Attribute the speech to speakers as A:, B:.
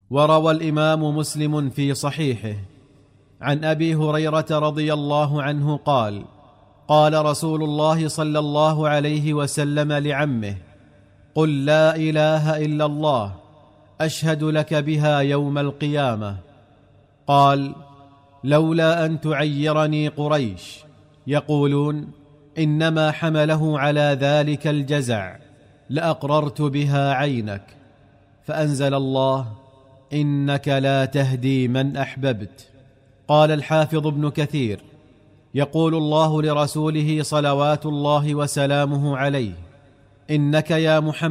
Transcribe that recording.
A: وروى الإمام مسلم في صحيحه عن أبي هريرة رضي الله عنه قال: قال رسول الله صلى الله عليه وسلم لعمه: قل لا إله إلا الله أشهد لك بها يوم القيامة. قال: لولا أن تعيرني قريش يقولون إنما حمله على ذلك الجزع لأقررت بها عينك. فأنزل الله: إنك لا تهدي من أحببت. قال الحافظ ابن كثير: يقول الله لرسوله صلوات الله وسلامه عليه: إنك يا محمد